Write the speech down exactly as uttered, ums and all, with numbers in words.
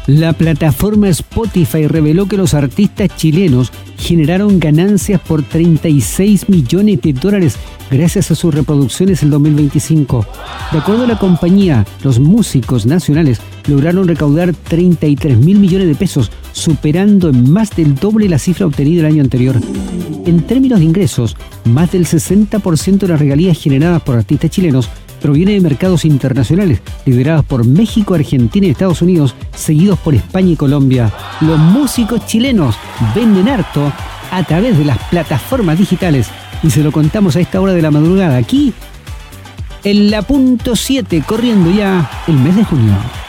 La plataforma Spotify reveló que los artistas chilenos generaron ganancias por treinta y seis millones de dólares gracias a sus reproducciones en dos mil veinticinco. De acuerdo a la compañía, los músicos nacionales lograron recaudar treinta y tres mil millones de pesos, superando en más del doble la cifra obtenida el año anterior. En términos de ingresos, más del sesenta por ciento de las regalías generadas por artistas chilenos proviene de mercados internacionales, liderados por México, Argentina y Estados Unidos, seguidos por España y Colombia. Los músicos chilenos venden harto a través de las plataformas digitales y se lo contamos a esta hora de la madrugada aquí en la punto siete, corriendo ya el mes de junio.